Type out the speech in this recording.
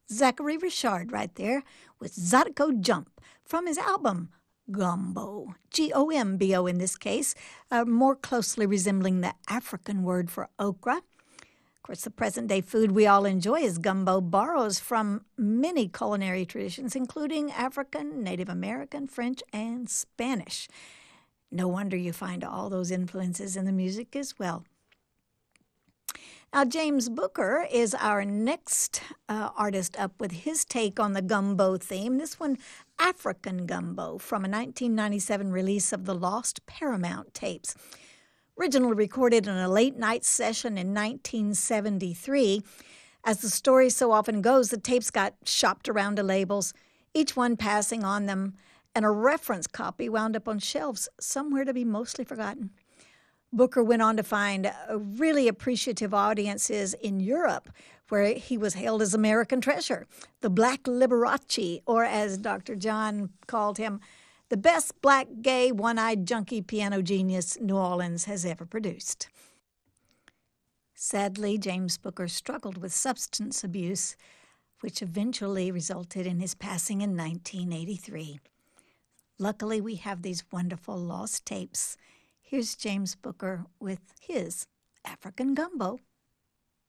Zachary Richard right there with Zydeco Jump from his album Gumbo, Gombo in this case, more closely resembling the African word for okra. Of course, the present-day food we all enjoy as gumbo borrows from many culinary traditions, including African, Native American, French, and Spanish. No wonder you find all those influences in the music as well. Now, James Booker is our next artist up with his take on the gumbo theme. This one, African Gumbo, from a 1997 release of the Lost Paramount tapes. Originally recorded in a late-night session in 1973. As the story so often goes, the tapes got shopped around to labels, each one passing on them, and a reference copy wound up on shelves somewhere to be mostly forgotten. Booker went on to find really appreciative audiences in Europe, where he was hailed as American treasure, the Black Liberace, or as Dr. John called him, the best black, gay, one-eyed junkie piano genius New Orleans has ever produced. Sadly, James Booker struggled with substance abuse, which eventually resulted in his passing in 1983. Luckily, we have these wonderful lost tapes. Here's James Booker with his African Gumbo.